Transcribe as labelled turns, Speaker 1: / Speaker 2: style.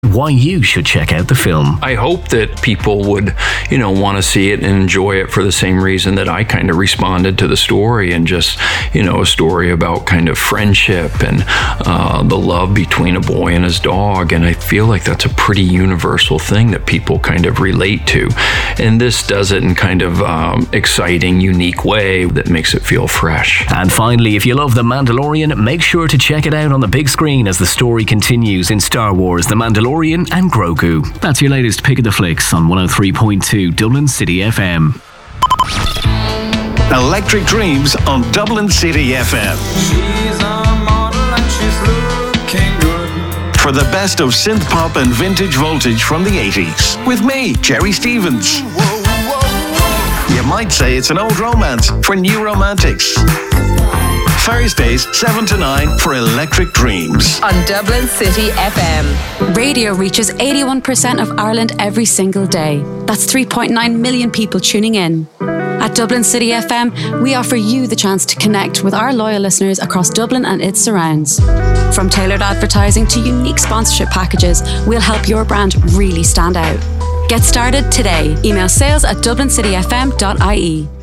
Speaker 1: why you should check out the film.
Speaker 2: I hope that people would, want to see it and enjoy it for the same reason that I kind of responded to the story, and just, a story about kind of friendship and the love between a boy and his dog. And I feel like that's a pretty universal thing that people kind of relate to. And this does it in kind of exciting, unique way that makes it feel fresh.
Speaker 1: And finally, if you love The Mandalorian, make sure to check it out on the big screen as the story continues in Star Wars: The Mandalorian and Grogu. That's your latest pick of the flicks on 103.2 Dublin City FM.
Speaker 3: Electric Dreams on Dublin City FM.
Speaker 4: She's a model and she's looking good.
Speaker 3: For the best of synth pop and vintage voltage from the 80s. With me, Jerry Stevens. You might say it's an old romance for new romantics. Thursdays, 7 to 9 for Electric Dreams.
Speaker 5: On Dublin City FM.
Speaker 6: Radio reaches 81% of Ireland every single day. That's 3.9 million people tuning in. At Dublin City FM, we offer you the chance to connect with our loyal listeners across Dublin and its surrounds. From tailored advertising to unique sponsorship packages, we'll help your brand really stand out. Get started today. Email sales@dublincityfm.ie.